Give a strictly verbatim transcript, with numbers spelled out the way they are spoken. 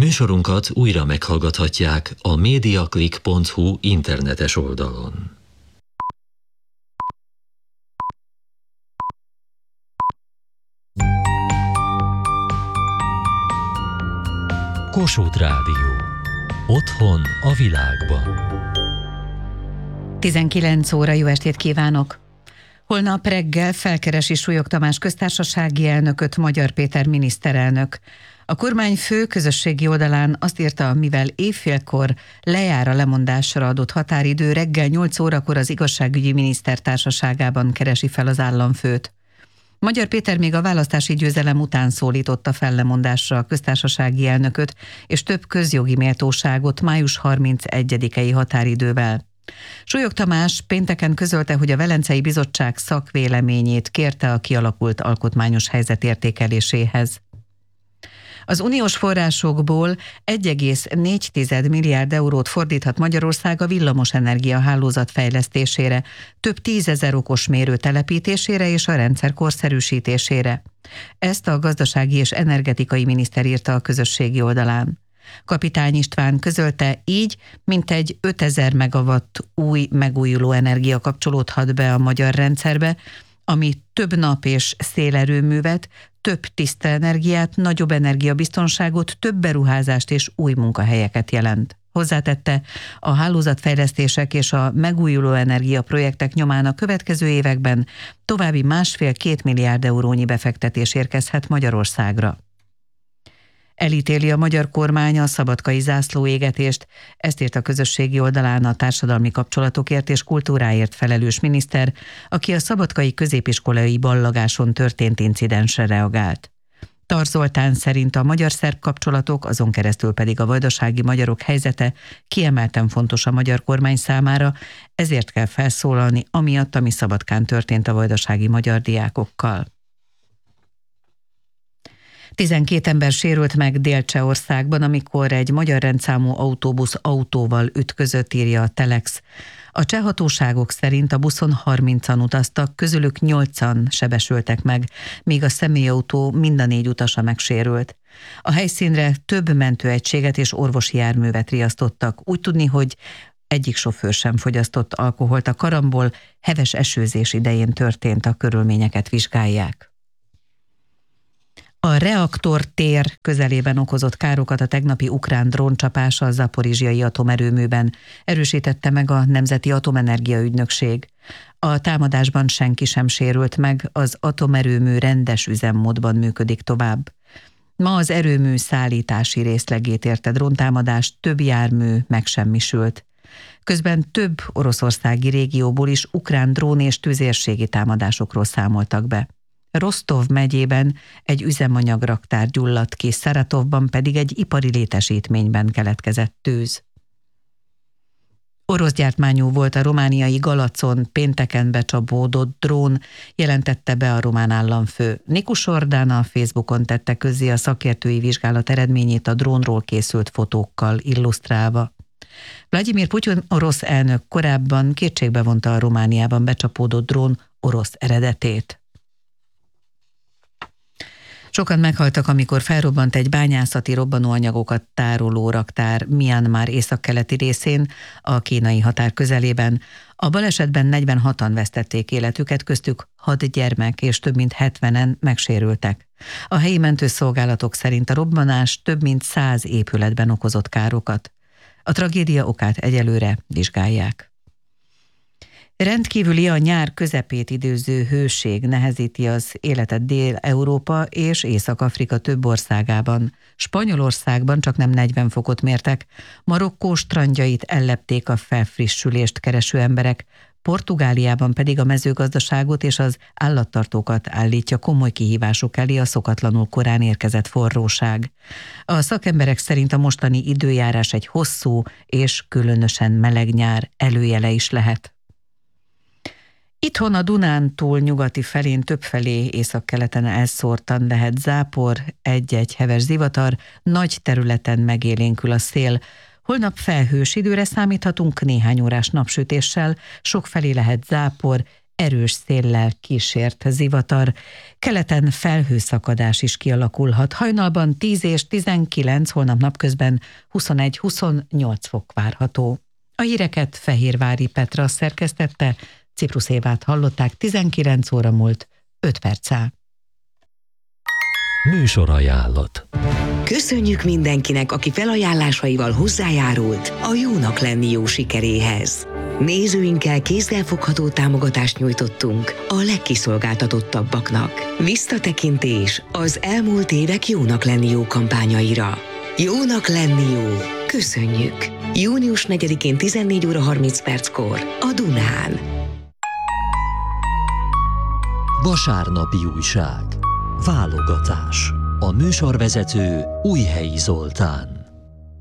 Műsorunkat újra meghallgathatják a mediaclick pont hu internetes oldalon. Kossuth Rádió. Otthon a világban. tizenkilenc óra, jó estét kívánok! Holnap reggel felkeresi Súlyog Tamás köztársasági elnököt Magyar Péter miniszterelnök. A kormányfő közösségi oldalán azt írta, mivel évfélkor lejár a lemondásra adott határidő, reggel nyolc órakor az igazságügyi miniszter társaságában keresi fel az államfőt. Magyar Péter még a választási győzelem után szólította fel lemondásra a köztársasági elnököt és több közjogi méltóságot május harmincegyedikei határidővel. Súlyog Tamás pénteken közölte, hogy a Velencei Bizottság szakvéleményét kérte a kialakult alkotmányos helyzet értékeléséhez. Az uniós forrásokból egy egész négy milliárd eurót fordíthat Magyarország a villamosenergia hálózat fejlesztésére, több tízezer okosmérő telepítésére és a rendszer korszerűsítésére. Ezt a gazdasági és energetikai miniszter írta a közösségi oldalán. Kapitány István közölte, így mintegy ötezer megawatt új megújuló energia kapcsolódhat be a magyar rendszerbe, ami több nap- és szélerőművet, több tiszta energiát, nagyobb energiabiztonságot, több beruházást és új munkahelyeket jelent. Hozzátette, a hálózatfejlesztések és a megújuló energiaprojektek nyomán a következő években további másfél-két milliárd eurónyi befektetés érkezhet Magyarországra. Elítéli a magyar kormány a szabadkai zászlóégetést, ezt írt a közösségi oldalán a társadalmi kapcsolatokért és kultúráért felelős miniszter, aki a szabadkai középiskolai ballagáson történt incidensre reagált. Tar Zoltán szerint a magyar-szerb kapcsolatok, azon keresztül pedig a vajdasági magyarok helyzete kiemelten fontos a magyar kormány számára, ezért kell felszólalni amiatt, ami Szabadkán történt a vajdasági magyar diákokkal. tizenkét ember sérült meg Dél-Csehországban, amikor egy magyar rendszámú autóbusz autóval ütközött, írja a Telex. A cseh hatóságok szerint a buszon harmincan utaztak, közülük nyolcan sebesültek meg, míg a személyautó mind a négy utasa megsérült. A helyszínre több mentőegységet és orvosi járművet riasztottak. Úgy tudni, hogy egyik sofőr sem fogyasztott alkoholt. A karambol heves esőzés idején történt, a körülményeket vizsgálják. A reaktortér közelében okozott károkat a tegnapi ukrán dróncsapása a zaporizsiai atomerőműben, erősítette meg a Nemzeti Atomenergia Ügynökség. A támadásban senki sem sérült meg, az atomerőmű rendes üzemmódban működik tovább. Ma az erőmű szállítási részlegét érte dróntámadás, több jármű megsemmisült. Közben több oroszországi régióból is ukrán drón és tüzérségi támadásokról számoltak be. Rostov megyében egy üzemanyag-raktár gyulladt ki, Szaratovban pedig egy ipari létesítményben keletkezett tűz. Orosz gyártmányú volt a romániai Galacon pénteken becsapódott drón, jelentette be a román államfő. Nikus Ordán a Facebookon tette közzé a szakértői vizsgálat eredményét a drónról készült fotókkal illusztrálva. Vladimir Putyin orosz elnök korábban kétségbe vonta a Romániában becsapódott drón orosz eredetét. Sokan meghaltak, amikor felrobbant egy bányászati robbanóanyagokat tároló raktár Myanmar északkeleti részén, a kínai határ közelében. A balesetben negyvenhatan vesztették életüket, köztük hat gyermek és több mint hetvenen megsérültek. A helyi mentőszolgálatok szerint a robbanás több mint száz épületben okozott károkat. A tragédia okát egyelőre vizsgálják. Rendkívüli, a nyár közepét időző hőség nehezíti az életet Dél-Európa és Észak-Afrika több országában. Spanyolországban csaknem negyven fokot mértek, Marokkó strandjait ellepték a felfrissülést kereső emberek, Portugáliában pedig a mezőgazdaságot és az állattartókat állítja komoly kihívások elé a szokatlanul korán érkezett forróság. A szakemberek szerint a mostani időjárás egy hosszú és különösen meleg nyár előjele is lehet. Itthon a Dunántúl nyugati felén többfelé északkeleten elszórtan lehet zápor, egy-egy heves zivatar, nagy területen megélénkül a szél. Holnap felhős időre számíthatunk néhány órás napsütéssel, sokfelé lehet zápor, erős széllel kísért zivatar. Keleten felhőszakadás is kialakulhat. Hajnalban tíz és tizenkilenc, holnap napközben huszonegy-huszonnyolc fok várható. A híreket Fehérvári Petra szerkesztette, Ciprusz Évát hallották, tizenkilenc óra múlt öt perccel. Műsorajánlat. Köszönjük mindenkinek, aki felajánlásaival hozzájárult a Jónak lenni jó sikeréhez. Nézőinkkel kézzelfogható támogatást nyújtottunk a legkiszolgáltatottabbaknak. Visszatekintés az elmúlt évek Jónak lenni jó kampányaira. Jónak lenni jó. Köszönjük! június negyedikén tizennégy óra harminc perckor a Dunán. Vasárnapi újság. Válogatás. A műsorvezető Újhelyi Zoltán.